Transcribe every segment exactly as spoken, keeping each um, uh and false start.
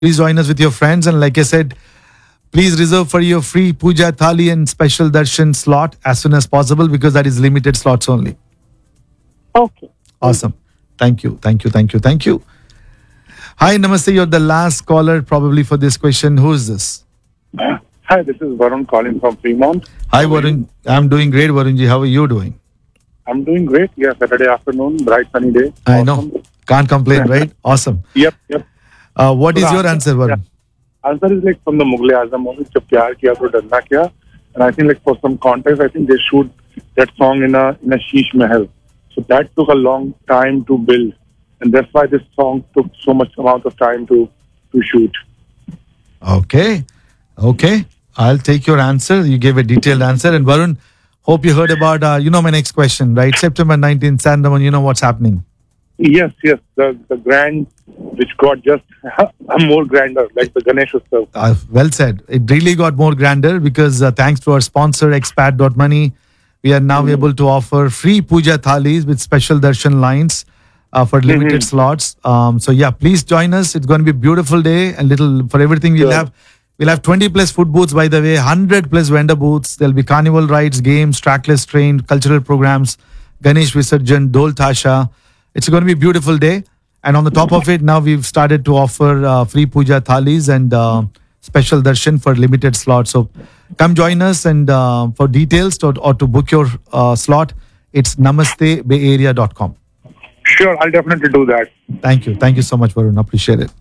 Please join us with your friends. And like I said, please reserve for your free Puja Thali and special darshan slot as soon as possible because that is limited slots only. Okay. Awesome. Thank you. Thank you. Thank you. Thank you. Hi, Namaste. You're the last caller probably for this question. Who is this? Hi, this is Varun calling from Fremont. Hi, Varun. I'm doing great, Varunji. How are you doing? I'm doing great. Yeah, Saturday afternoon, bright sunny day. I Awesome. know. Can't complain, right? Awesome. Yep, yep. Uh, what So is the your answer, Varun? Yeah. Answer is like from the Mughal Azam movie, "Jab Pyar Kiya To Darna Kya." And I think like for some context, I think they shoot that song in a in a sheesh mahal. So that took a long time to build, and that's why this song took so much amount of time to to shoot. Okay. Okay. I'll take your answer. You gave a detailed answer. And Varun, hope you heard about, uh, you know, my next question, right? September nineteenth, Sandaman, you know what's happening. Yes, yes. The the grand, which got just more grander, like the Ganesh Utsav. Uh, well said. It really got more grander because uh, thanks to our sponsor, expat dot money, we are now mm-hmm. able to offer free puja thalis with special darshan lines uh, for limited mm-hmm. slots. Um, so yeah, please join us. It's going to be a beautiful day and little for everything we'll Sure. have. We'll have twenty plus food booths, by the way, one hundred plus vendor booths. There'll be carnival rides, games, trackless train, cultural programs, Ganesh Visarjan, Dol Tasha. It's going to be a beautiful day. And on the top of it, now we've started to offer uh, free puja thalis and uh, special darshan for limited slots. So come join us, and uh, for details to, or to book your uh, slot, it's namaste bay area dot com. Sure, I'll definitely do that. Thank you. Thank you so much, Varun. Appreciate it.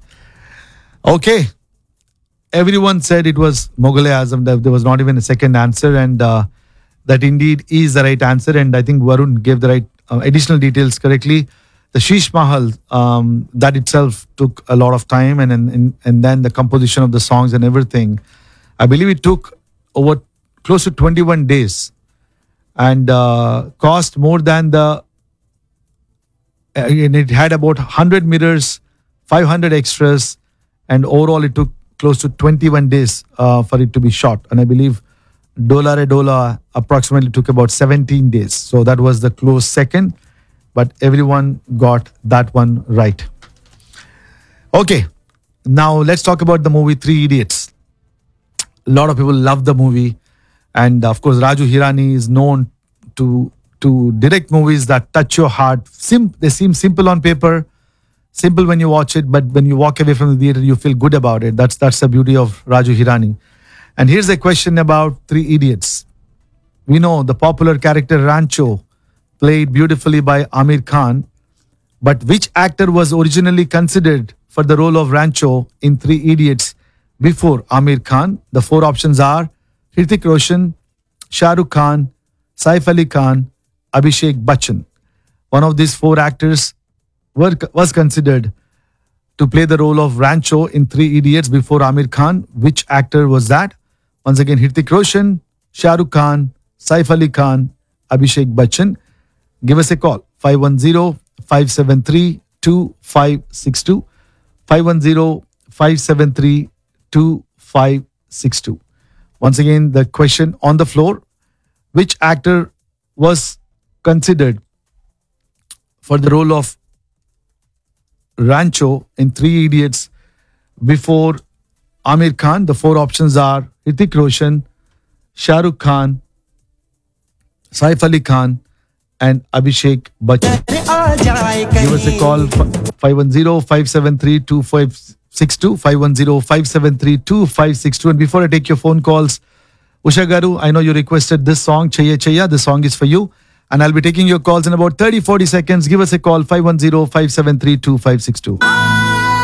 Okay. Everyone said it was Mughal Azam. There was not even a second answer, and uh, that indeed is the right answer. And I think Varun gave the right uh, additional details correctly. The Sheesh Mahal, um, that itself took a lot of time, and, and and then the composition of the songs and everything. I believe it took over close to twenty-one days, and uh, cost more than the. And it had about one hundred mirrors, five hundred extras, and overall it took close to twenty-one days uh, for it to be shot. And I believe Dola Re Dola approximately took about seventeen days. So that was the close second, but everyone got that one right. Okay, now let's talk about the movie Three Idiots. A lot of people love the movie, and of course Raju Hirani is known to to direct movies that touch your heart. Sim- they seem simple on paper, simple when you watch it, but when you walk away from the theater, you feel good about it. That's that's the beauty of Raju Hirani. And here's a question about Three Idiots. We know the popular character Rancho, played beautifully by Amir Khan, but which actor was originally considered for the role of Rancho in Three Idiots before Amir Khan? The four options are Hrithik Roshan, Shah Rukh Khan, Saif Ali Khan, Abhishek Bachchan. One of these four actors were, was considered to play the role of Rancho in Three Idiots before Amir Khan. Which actor was that? Once again, Hrithik Roshan, Shah Rukh Khan, Saif Ali Khan, Abhishek Bachchan. Give us a call, five one zero, five seven three, two five six two, five one zero, five seven three, two five six two. Once again, the question on the floor, which actor was considered for the role of Rancho in Three Idiots before Amir Khan? The four options are Hrithik Roshan, Shah Rukh Khan, Saif Ali Khan, and Abhishek Bachchan. Give us a call, five one zero, five seven three, two five six two, five one zero, five seven three, two five six two. And before I take your phone calls, Usha Garu, I know you requested this song, Chaya Chaya. The song is for you. And I'll be taking your calls in about thirty, forty seconds. Give us a call, five one zero, five seven three, two five six two.